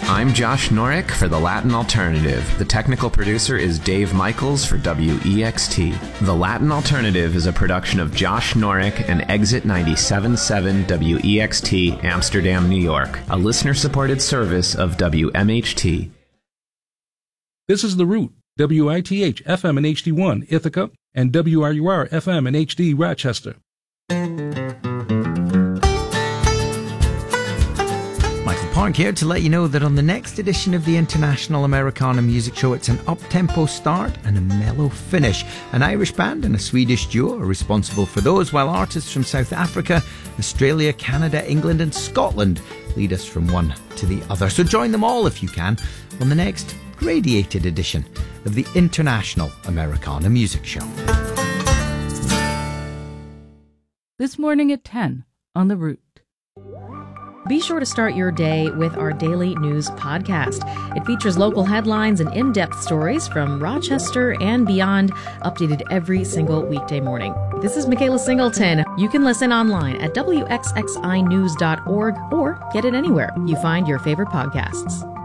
I'm Josh Norek for The Latin Alternative. The technical producer is Dave Michaels for WEXT. The Latin Alternative is a production of Josh Norek and Exit 97.7 WEXT, Amsterdam, New York, a listener-supported service of WMHT. This is The Root, WITH FM and HD1 Ithaca, and WRUR FM and HD Rochester. Michael Park here to let you know that on the next edition of the International Americana Music Show, it's an up-tempo start and a mellow finish. An Irish band and a Swedish duo are responsible for those, while artists from South Africa, Australia, Canada, England and Scotland lead us from one to the other. So join them all if you can on the next gradiated edition of the International Americana Music Show. This morning at 10 on The Root. Be sure to start your day with our daily news podcast. It features local headlines and in-depth stories from Rochester and beyond, updated every single weekday morning. This is Michaela Singleton. You can listen online at wxxinews.org or get it anywhere you find your favorite podcasts.